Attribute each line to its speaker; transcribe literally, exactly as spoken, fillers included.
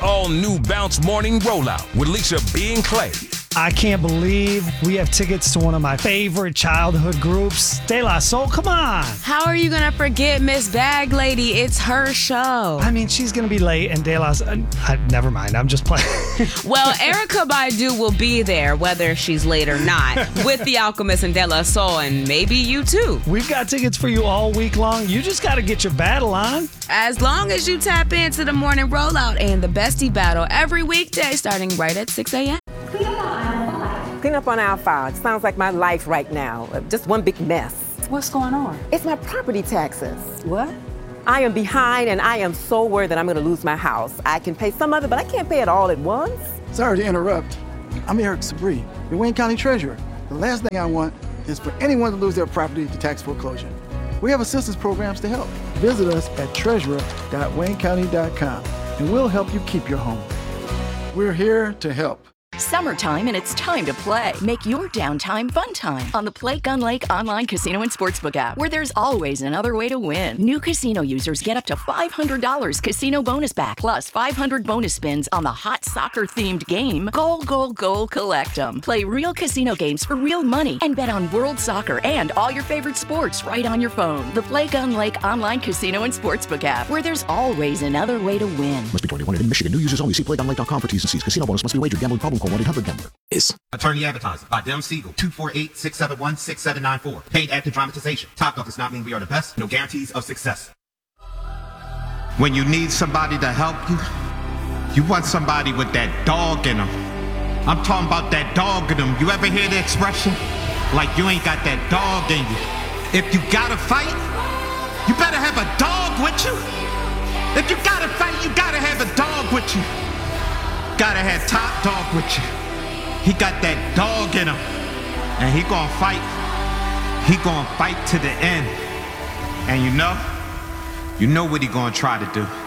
Speaker 1: all-new Bounce Morning Rollout with Lisa B and Clay.
Speaker 2: I can't believe we have tickets to one of my favorite childhood groups, De La Soul. Come on.
Speaker 3: How are you going to forget Miss Bag Lady? It's her show.
Speaker 2: I mean, she's going to be late, and De La Soul... Uh, uh, never mind, I'm just playing.
Speaker 3: Well, Erykah Badu will be there, whether she's late or not, with The Alchemist and De La Soul, and maybe you too.
Speaker 2: We've got tickets for you all week long. You just got to get your battle on.
Speaker 3: As long as you tap into the morning rollout and the bestie battle every weekday starting right at six a.m.
Speaker 4: Clean up on aisle five. It sounds like my life right now. Just one big mess.
Speaker 5: What's going on?
Speaker 4: It's my property taxes.
Speaker 5: What?
Speaker 4: I am behind and I am so worried that I'm going to lose my house. I can pay some of it, but I can't pay it all at once.
Speaker 6: Sorry to interrupt. I'm Eric Sabri, the Wayne County Treasurer. The last thing I want is for anyone to lose their property to tax foreclosure. We have assistance programs to help. Visit us at treasurer dot wayne county dot com and we'll help you keep your home. We're here to help.
Speaker 7: Summertime and it's time to play. Make your downtime fun time on the Play Gun Lake online casino and sportsbook app, where there's always another way to win. New casino users get up to five hundred dollars casino bonus back, plus five hundred bonus spins on the hot soccer-themed game, Goal, Goal, Goal, Collect 'em. Play real casino games for real money and bet on world soccer and all your favorite sports right on your phone. The Play Gun Lake online casino and sportsbook app, where there's always another way to win.
Speaker 8: Must be twenty-one in Michigan. New users only. See play gun lake dot com for T's and C's. Casino bonus must be wagered. Gambling problem. Call one eight hundred gambler.
Speaker 9: Is Attorney Advertising by Dem Siegel, two four eight, six seven one, six seven nine four. Paid active dramatization. Top Dog does not mean we are the best. No guarantees of success.
Speaker 10: When you need somebody to help you, you want somebody with that dog in them. I'm talking about that dog in them. You ever hear the expression? Like you ain't got that dog in you. If you gotta fight, you better have a dog with you. If you gotta fight, you gotta have a dog with you. Gotta have Top Dog with you. He got that dog in him. And he gonna fight. He gonna fight to the end. And you know, you know what he gonna try to do.